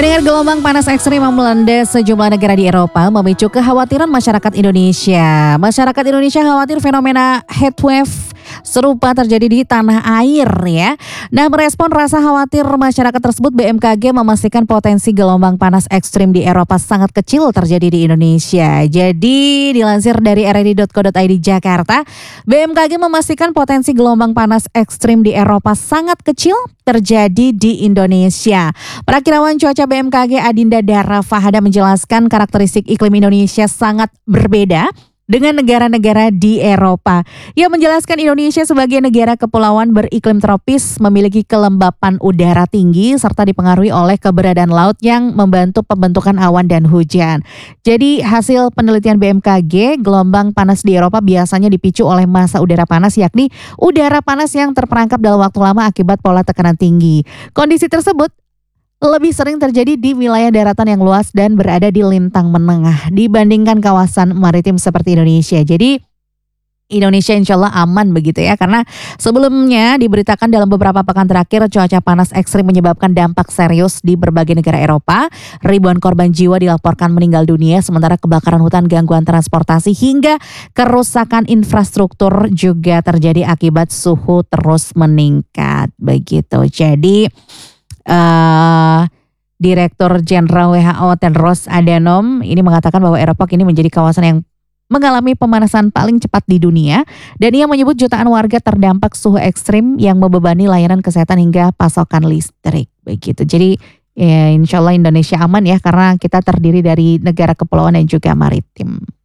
Pendengar, gelombang panas ekstrim yang melanda sejumlah negara di Eropa memicu kekhawatiran masyarakat Indonesia. Masyarakat Indonesia khawatir fenomena heatwave serupa terjadi di tanah air ya. Nah, merespon rasa khawatir masyarakat tersebut, BMKG memastikan potensi gelombang panas ekstrim di Eropa sangat kecil terjadi di Indonesia. Jadi dilansir dari rri.co.id Jakarta, BMKG memastikan potensi gelombang panas ekstrim di Eropa sangat kecil terjadi di Indonesia. Perakirawan cuaca BMKG Adinda Dara Fahada menjelaskan karakteristik iklim Indonesia sangat berbeda dengan negara-negara di Eropa. Ia menjelaskan Indonesia sebagai negara kepulauan beriklim tropis memiliki kelembapan udara tinggi serta dipengaruhi oleh keberadaan laut yang membantu pembentukan awan dan hujan. Jadi hasil penelitian BMKG, gelombang panas di Eropa biasanya dipicu oleh massa udara panas, yakni udara panas yang terperangkap dalam waktu lama akibat pola tekanan tinggi. Kondisi tersebut lebih sering terjadi di wilayah daratan yang luas dan berada di lintang menengah dibandingkan kawasan maritim seperti Indonesia. Jadi Indonesia insya Allah aman begitu ya, karena sebelumnya diberitakan dalam beberapa pekan terakhir cuaca panas ekstrim menyebabkan dampak serius di berbagai negara Eropa. Ribuan korban jiwa dilaporkan meninggal dunia, sementara kebakaran hutan, gangguan transportasi hingga kerusakan infrastruktur juga terjadi akibat suhu terus meningkat begitu. Jadi Direktur Jenderal WHO Tedros Adhanom ini mengatakan bahwa Eropa kini menjadi kawasan yang mengalami pemanasan paling cepat di dunia, dan ia menyebut jutaan warga terdampak suhu ekstrim yang membebani layanan kesehatan hingga pasokan listrik begitu. Jadi ya, insya Allah Indonesia aman ya, karena kita terdiri dari negara kepulauan dan juga maritim.